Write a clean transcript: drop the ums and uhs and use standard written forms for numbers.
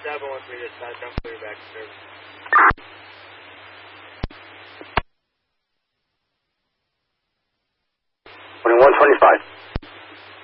713 dispatch, I'm clear back to service. 2125.